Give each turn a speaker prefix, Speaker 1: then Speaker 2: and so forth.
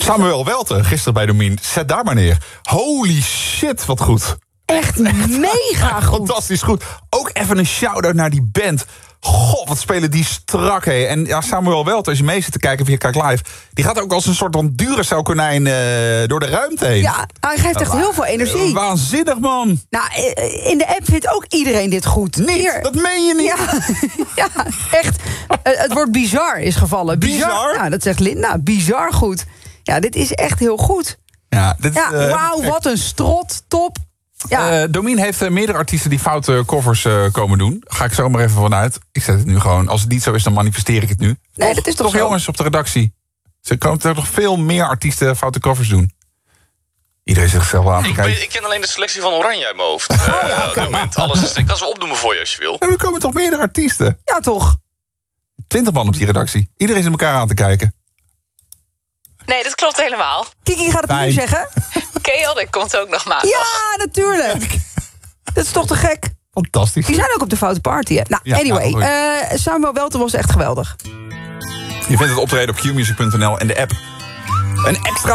Speaker 1: Samuel Welten, gisteren bij Domien. Zet daar maar neer. Holy shit, wat goed.
Speaker 2: Echt mega goed.
Speaker 1: Fantastisch goed. Ook even een shout-out naar die band. God, wat spelen die strak, hé. En ja, Samuel Welten, als je mee zit te kijken via Kijk Live... die gaat ook als een soort van Duracell-konijn door de ruimte heen.
Speaker 2: Ja, hij geeft echt heel veel energie.
Speaker 1: Waanzinnig, man.
Speaker 2: Nou, in de app vindt ook iedereen dit goed.
Speaker 1: Niet, dat meen je niet.
Speaker 2: Ja, echt. Het woord bizar is gevallen.
Speaker 1: Bizar?
Speaker 2: Ja, dat zegt Linda. Bizar goed. Ja, dit is echt heel goed.
Speaker 1: Ja,
Speaker 2: wauw, wat een strot. Top. Ja.
Speaker 1: Domien heeft meerdere artiesten die foute covers komen doen. Ga ik zo maar even vanuit. Ik zet het nu gewoon. Als het niet zo is, dan manifesteer ik het nu.
Speaker 2: Nee, dat is toch zo?
Speaker 1: Jongens op de redactie. Ze komen er nog veel meer artiesten foute covers doen. Iedereen zit zichzelf aan te kijken.
Speaker 3: Ik ken alleen de selectie van Oranje uit mijn hoofd. Op dit moment. Alles is, ik kan ze opnoemen voor je als je wil.
Speaker 1: En er komen toch meerdere artiesten?
Speaker 2: Ja, toch?
Speaker 1: 20 man op die redactie. Iedereen zit elkaar aan te kijken.
Speaker 4: Nee, dat klopt helemaal.
Speaker 2: Kiki gaat het nu zeggen.
Speaker 4: Chaotic komt ook nog maandag.
Speaker 2: Ja, natuurlijk. Dat is toch te gek?
Speaker 1: Fantastisch.
Speaker 2: Die zijn ook op de foute party. Hè? Nou,
Speaker 1: Ja,
Speaker 2: anyway.
Speaker 1: nou,
Speaker 2: Samuel Welten was echt geweldig.
Speaker 1: Je vindt het optreden op qmusic.nl en de app. Een extra